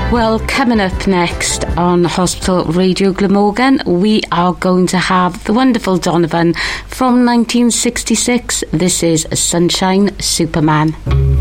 Well, coming up next on Hospital Radio Glamorgan, we are going to have the wonderful Donovan from 1966. This is Sunshine Superman.